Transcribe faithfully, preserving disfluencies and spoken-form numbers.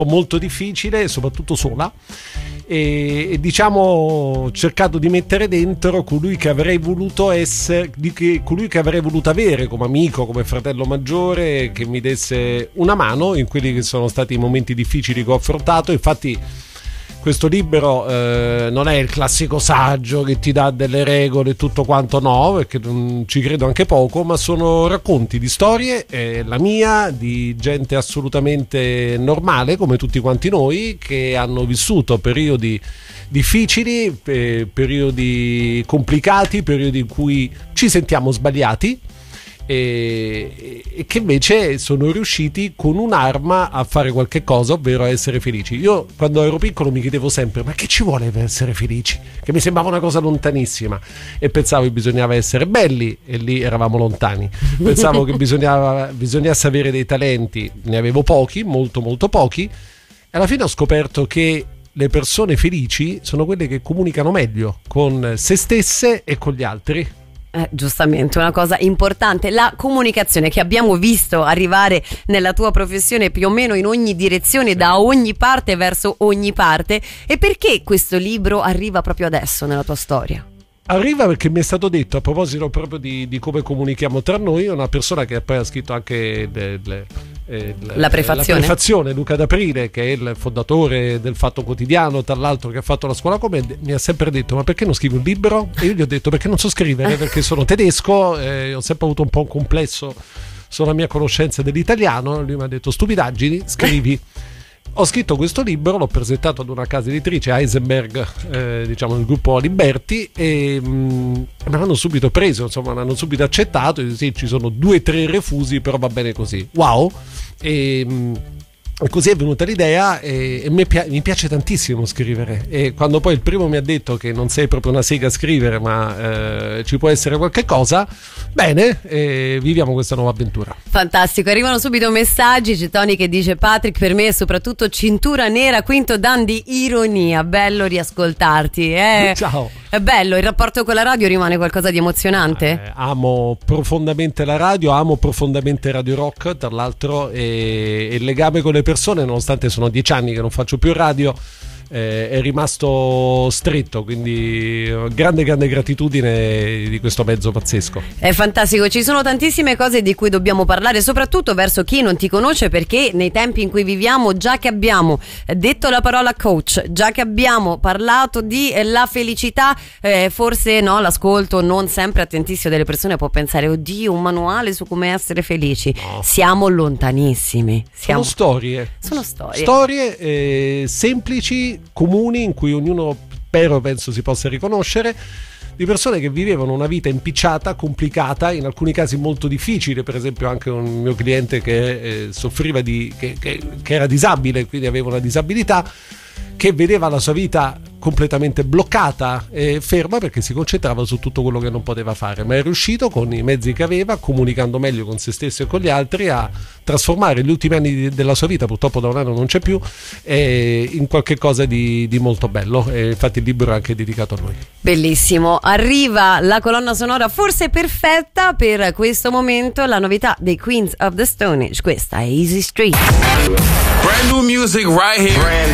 molto difficile, soprattutto sola, e, e diciamo ho cercato di mettere dentro colui che avrei voluto essere, di che, colui che avrei voluto avere come amico, come fratello maggiore, che mi desse una mano in quelli che sono stati i momenti difficili che ho affrontato. Infatti questo libro eh, non è il classico saggio che ti dà delle regole e tutto quanto, no, perché non ci credo anche poco, ma sono racconti di storie, eh, la mia, di gente assolutamente normale come tutti quanti noi, che hanno vissuto periodi difficili, eh, periodi complicati, periodi in cui ci sentiamo sbagliati, e, e che invece sono riusciti con un'arma a fare qualche cosa, ovvero a essere felici. Io quando ero piccolo mi chiedevo sempre: ma che ci vuole per essere felici? Che mi sembrava una cosa lontanissima, e pensavo che bisognava essere belli, e lì eravamo lontani. Pensavo che bisognava, bisognasse avere dei talenti, ne avevo pochi, molto molto pochi, e alla fine ho scoperto che le persone felici sono quelle che comunicano meglio con se stesse e con gli altri. Eh, giustamente, una cosa importante, la comunicazione, che abbiamo visto arrivare nella tua professione più o meno in ogni direzione, da ogni parte verso ogni parte. E perché questo libro arriva proprio adesso nella tua storia? Arriva perché mi è stato detto, a proposito proprio di, di come comunichiamo tra noi, una persona che poi ha scritto anche le, le, eh, la prefazione, la prefazione, Luca D'Aprile, che è il fondatore del Fatto Quotidiano, tra l'altro, che ha fatto la scuola commedia, mi ha sempre detto: ma perché non scrivi un libro? E io gli ho detto: perché non so scrivere, perché sono tedesco, eh, ho sempre avuto un po' un complesso sulla mia conoscenza dell'italiano. Lui mi ha detto: stupidaggini, scrivi. Ho scritto questo libro, l'ho presentato ad una casa editrice, Heisenberg, eh, diciamo il gruppo Liberty, e mh, me l'hanno subito preso, insomma, l'hanno subito accettato. E sì, ci sono due o tre refusi, però va bene così. Wow! E mh, così è venuta l'idea, e, e mi, pi- mi piace tantissimo scrivere. E quando poi il primo mi ha detto che non sei proprio una sega a scrivere, ma eh, ci può essere qualche cosa, bene, eh, viviamo questa nuova avventura. Fantastico, arrivano subito messaggi. C'è Tony che dice: Patrick, per me è soprattutto cintura nera, quinto dan di ironia, bello riascoltarti. eh. Ciao. È bello, il rapporto con la radio rimane qualcosa di emozionante? Eh, amo profondamente la radio, amo profondamente Radio Rock, tra l'altro, e, e il legame con le persone, nonostante sono dieci anni che non faccio più radio, eh, è rimasto stretto, quindi grande grande gratitudine di questo mezzo pazzesco. È fantastico, ci sono tantissime cose di cui dobbiamo parlare, soprattutto verso chi non ti conosce, perché nei tempi in cui viviamo, già che abbiamo detto la parola coach, già che abbiamo parlato di eh, la felicità, eh, forse no, l'ascolto non sempre attentissimo delle persone può pensare: oddio, un manuale su come essere felici. No. Siamo lontanissimi. Siamo... Sono storie. Sono storie. Storie eh, semplici, comuni, in cui ognuno, spero, penso si possa riconoscere, di persone che vivevano una vita impicciata, complicata, in alcuni casi molto difficile. Per esempio anche un mio cliente che eh, soffriva di che, che, che era disabile, quindi aveva una disabilità, che vedeva la sua vita completamente bloccata e ferma perché si concentrava su tutto quello che non poteva fare, ma è riuscito con i mezzi che aveva, comunicando meglio con se stesso e con gli altri, a trasformare gli ultimi anni della sua vita, purtroppo da un anno non c'è più, eh, in qualche cosa di, di molto bello. E infatti il libro è anche dedicato a lui. Bellissimo, arriva la colonna sonora forse perfetta per questo momento, la novità dei Queens of the Stone Age. Questa è Easy Street. Brand new music right here. Brand